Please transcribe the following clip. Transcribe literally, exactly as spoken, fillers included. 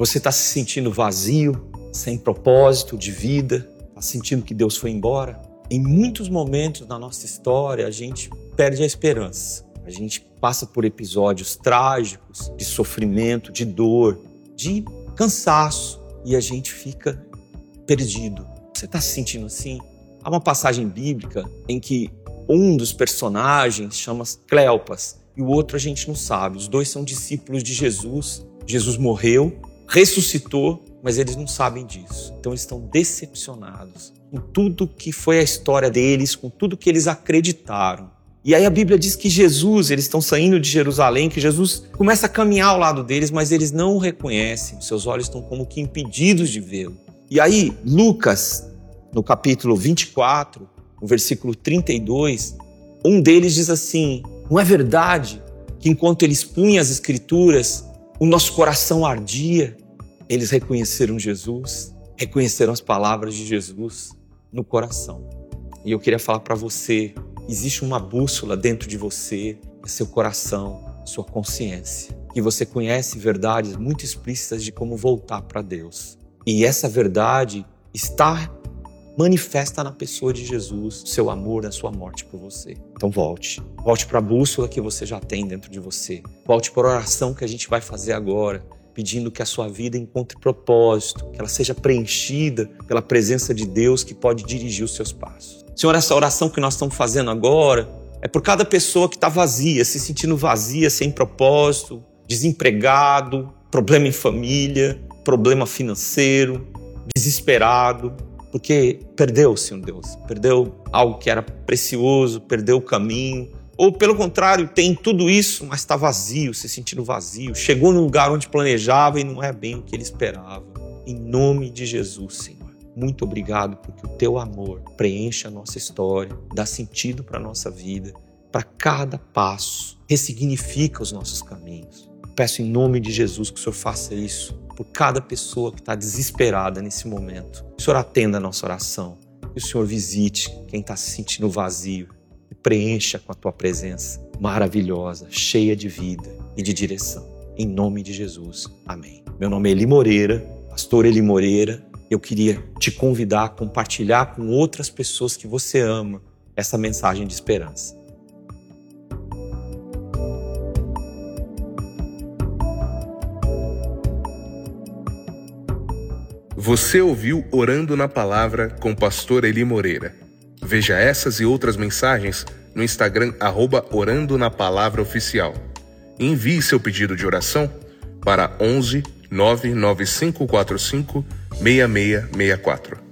Você está se sentindo vazio, sem propósito de vida? Está sentindo que Deus foi embora? Em muitos momentos na nossa história, a gente perde a esperança. A gente passa por episódios trágicos, de sofrimento, de dor, de cansaço, e a gente fica perdido. Você está se sentindo assim? Há uma passagem bíblica em que um dos personagens chama Cleopas e o outro a gente não sabe. Os dois são discípulos de Jesus. Jesus morreu, ressuscitou, mas eles não sabem disso. Então eles estão decepcionados com tudo que foi a história deles, com tudo que eles acreditaram. E aí a Bíblia diz que Jesus, eles estão saindo de Jerusalém, que Jesus começa a caminhar ao lado deles, mas eles não o reconhecem. Seus olhos estão como que impedidos de vê-lo. E aí Lucas, no capítulo vinte e quatro, no versículo trinta e dois, um deles diz assim: não é verdade que enquanto eles punham as escrituras, o nosso coração ardia? Eles reconheceram Jesus, reconheceram as palavras de Jesus no coração. E eu queria falar para você, existe uma bússola dentro de você, é seu coração, sua consciência, que você conhece verdades muito explícitas de como voltar para Deus. E essa verdade está manifesta na pessoa de Jesus, seu amor, a sua morte por você. Então volte. Volte para a bússola que você já tem dentro de você. Volte para a oração que a gente vai fazer agora, pedindo que a sua vida encontre propósito, que ela seja preenchida pela presença de Deus que pode dirigir os seus passos. Senhor, essa oração que nós estamos fazendo agora é por cada pessoa que está vazia, se sentindo vazia, sem propósito, desempregado, problema em família, problema financeiro, desesperado, porque perdeu, Senhor Deus, perdeu algo que era precioso, perdeu o caminho, ou pelo contrário, tem tudo isso, mas está vazio, se sentindo vazio, chegou num lugar onde planejava e não é bem o que ele esperava. Em nome de Jesus, Senhor, muito obrigado porque o teu amor preenche a nossa história, dá sentido para a nossa vida, para cada passo, ressignifica os nossos caminhos. Peço em nome de Jesus que o Senhor faça isso por cada pessoa que está desesperada nesse momento. Que o Senhor atenda a nossa oração, que o Senhor visite quem está se sentindo vazio e preencha com a tua presença maravilhosa, cheia de vida e de direção. Em nome de Jesus. Amém. Meu nome é Eli Moreira, pastor Eli Moreira. Eu queria te convidar a compartilhar com outras pessoas que você ama essa mensagem de esperança. Você ouviu Orando na Palavra com o pastor Eli Moreira. Veja essas e outras mensagens no Instagram arroba Orando na Palavra Oficial. Envie seu pedido de oração para onze nove nove cinco quatro cinco seis seis seis quatro.